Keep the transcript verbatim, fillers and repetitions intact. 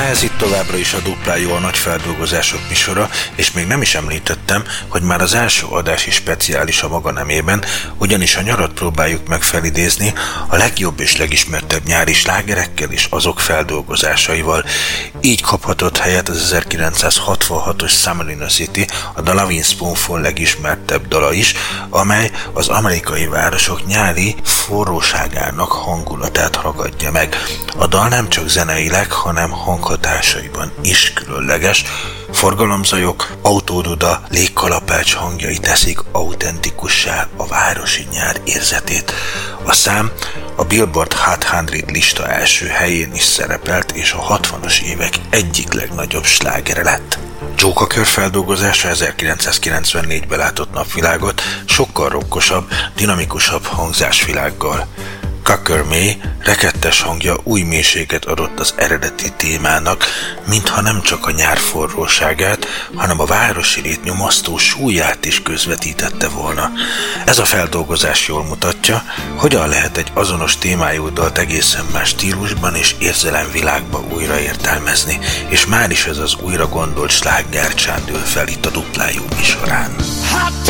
ez itt továbbra is a Duplájú, a nagy feldolgozások műsora, és még nem is említettem, hogy már az első adás is speciális a maga nemében, ugyanis a nyarat próbáljuk meg felidézni a legjobb és legismertebb nyári slágerekkel és azok feldolgozásaival. Így kaphatott helyet az ezerkilencszázhatvanhatos Summer in a City, a The Lovin' Spoonful legismertebb dala is, amely az amerikai városok nyári forróságának hangulatát ragadja meg. A dal nem csak zeneileg, hanem hanghatásaiban is különleges. Forgalomzajok, autóduda, légkalapács hangjai teszik autentikussá a városi nyár érzetét. A szám a Billboard Hot száz lista első helyén is szerepelt, és a hatvanas évek egyik legnagyobb slágere lett. Joe Cocker feldolgozása ezerkilencszázkilencvennégyben látott napvilágot, sokkal rockosabb, dinamikusabb hangzásvilággal. Cocker May rekettes hangja új mélységet adott az eredeti témának, mintha nem csak a nyár forróságát, hanem a városi lét nyomasztó súlyát is közvetítette volna. Ez a feldolgozás jól mutatja, hogyan lehet egy azonos témájú dalt egészen más stílusban és érzelemvilágba újra értelmezni, és már is ez az újra gondolt sláger csándul fel itt a Duplájú műsorán.